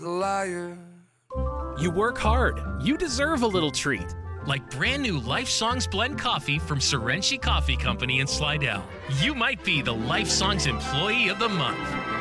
a liar. You work hard. You deserve a little treat. Like brand new Life Songs Blend Coffee from Serenchi Coffee Company in Slidell. You might be the Life Songs Employee of the Month.